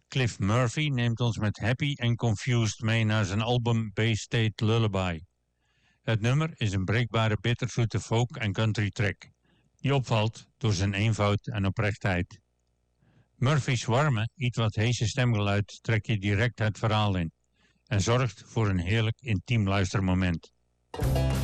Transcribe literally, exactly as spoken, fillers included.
Cliff Murphy neemt ons met Happy and Confused mee naar zijn album Bay State Lullaby. Het nummer is een breekbare bitterzoete folk- en country track, die opvalt door zijn eenvoud en oprechtheid. Murphy's warme, iets wat heese stemgeluid trekt je direct het verhaal in en zorgt voor een heerlijk intiem luistermoment.